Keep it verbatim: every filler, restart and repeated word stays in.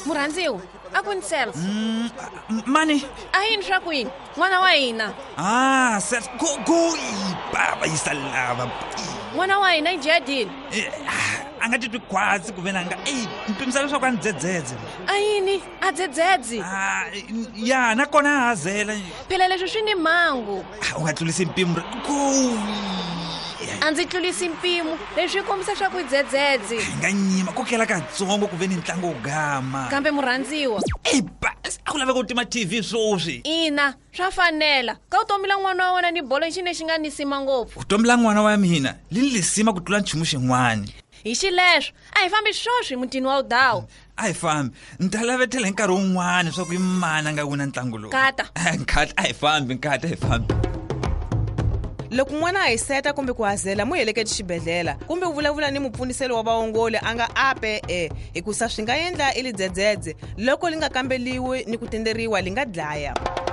Murhandziwa, a ku ni cells. Mm, mani? A yini swa kwini? N'wana wa hina. Ah, cells. Go go baba yisalava. N'wana wa hina ijadile. Anga titwi kwatsi ku vena nga eh mpimisa leswaku a ni dzedzedze. A yini? A dzedzedze. Ah, ya na kona hazela. Phela leswi swi ni mhangu. U nga tlulisi mpimo. Go. A ndzi tlulisi mpimo leswi kombisa swa ku dzedzedze. Nga nyima kokela ka tsongo ku veni ntlangu ugama. Kambe murhandziwa. Eh ba, a ku laveka u tima T V swoswi. Ina, swa fanela. Ka u tomila n'wana wa wena ni bolo xi lexi nga nisima ngopfu. U tomila n'wana wa mina, li ni lisima ku tlula nchumu xin'wana. Hi xileswo, a hi fambi swoswi mutini wa Udawu. A hi fambi, ni ta lavetela nkarhi wun'wana swa ku i mana nga wina ntlangu lowu. Kata. Nkata, a hi fambi, nkata, a hi fambi. Loko n'wana a hi seta kumbe ku hazela mu heleketi xibedhlela kumbe u vulavula ni mupfuniseli wa vaongoli a nga ape e hikusa swi nga endla ili dzedzedze loko li nga kambeliwi ni ku tenderiwa li nga dlaya.